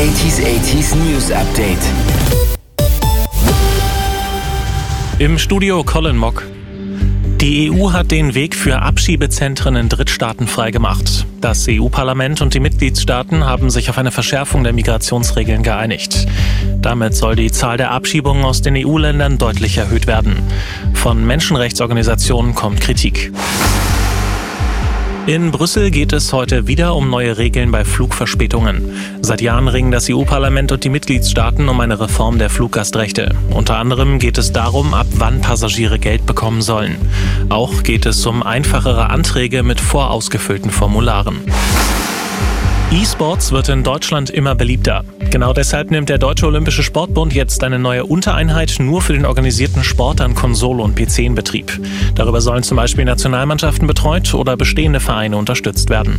80s News Update. Im Studio Colin Mock. Die EU hat den Weg für Abschiebezentren in Drittstaaten freigemacht. Das EU-Parlament und die Mitgliedstaaten haben sich auf eine Verschärfung der Migrationsregeln geeinigt. Damit soll die Zahl der Abschiebungen aus den EU-Ländern deutlich erhöht werden. Von Menschenrechtsorganisationen kommt Kritik. In Brüssel geht es heute wieder um neue Regeln bei Flugverspätungen. Seit Jahren ringen das EU-Parlament und die Mitgliedstaaten um eine Reform der Fluggastrechte. Unter anderem geht es darum, ab wann Passagiere Geld bekommen sollen. Auch geht es um einfachere Anträge mit vorausgefüllten Formularen. E-Sports wird in Deutschland immer beliebter. Genau deshalb nimmt der Deutsche Olympische Sportbund jetzt eine neue Untereinheit nur für den organisierten Sport an Konsole und PC in Betrieb. Darüber sollen zum Beispiel Nationalmannschaften betreut oder bestehende Vereine unterstützt werden.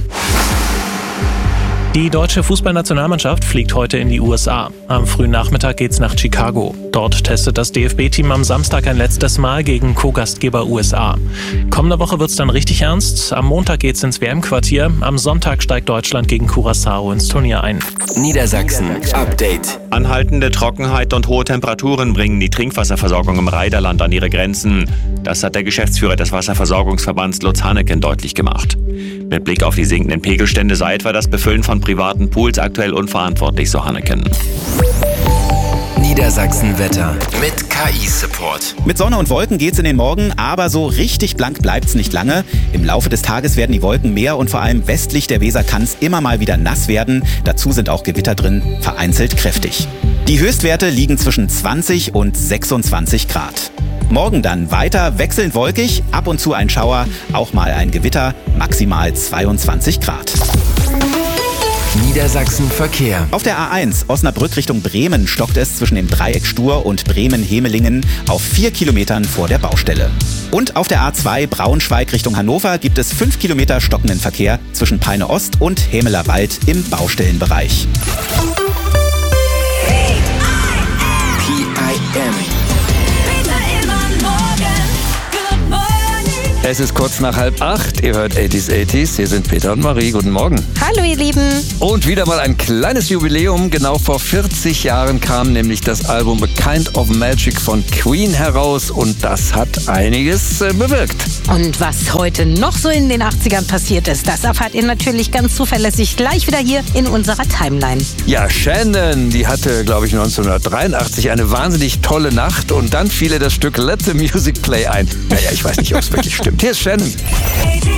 Die deutsche Fußballnationalmannschaft fliegt heute in die USA. Am frühen Nachmittag geht's nach Chicago. Dort testet das DFB-Team am Samstag ein letztes Mal gegen Co-Gastgeber USA. Kommende Woche wird's dann richtig ernst. Am Montag geht's ins WM-Quartier. Am Sonntag steigt Deutschland gegen Curaçao ins Turnier ein. Niedersachsen Update. Anhaltende Trockenheit und hohe Temperaturen bringen die Trinkwasserversorgung im Rheiderland an ihre Grenzen. Das hat der Geschäftsführer des Wasserversorgungsverbands Lutz Hanneken deutlich gemacht. Mit Blick auf die sinkenden Pegelstände sei etwa das Befüllen von privaten Pools aktuell unverantwortlich, so Hanneken. Niedersachsen Wetter mit KI-Support. Mit Sonne und Wolken geht's in den Morgen, aber so richtig blank bleibt's nicht lange. Im Laufe des Tages werden die Wolken mehr und vor allem westlich der Weser kann's immer mal wieder nass werden. Dazu sind auch Gewitter drin, vereinzelt kräftig. Die Höchstwerte liegen zwischen 20 und 26 Grad. Morgen dann weiter wechselnd wolkig, ab und zu ein Schauer, auch mal ein Gewitter, maximal 22 Grad. Niedersachsen Verkehr. Auf der A1 Osnabrück Richtung Bremen stockt es zwischen dem Dreieck Stur und Bremen-Hemelingen auf 4 Kilometern vor der Baustelle. Und auf der A2 Braunschweig Richtung Hannover gibt es 5 Kilometer stockenden Verkehr zwischen Peine Ost und Hämeler Wald im Baustellenbereich. Es ist kurz nach 7:30. Ihr hört 80s. Hier sind Peter und Marie. Guten Morgen. Hallo ihr Lieben. Und wieder mal ein kleines Jubiläum. Genau vor 40 Jahren kam nämlich das Album A Kind of Magic von Queen heraus. Und das hat einiges bewirkt. Und was heute noch so in den 80ern passiert ist, das erfahrt ihr natürlich ganz zuverlässig gleich wieder hier in unserer Timeline. Ja, Shannon, die hatte, glaube ich, 1983 eine wahnsinnig tolle Nacht. Und dann fiel ihr das Stück Let the Music Play ein. Naja, ich weiß nicht, ob es wirklich stimmt. Hier ist Shannon.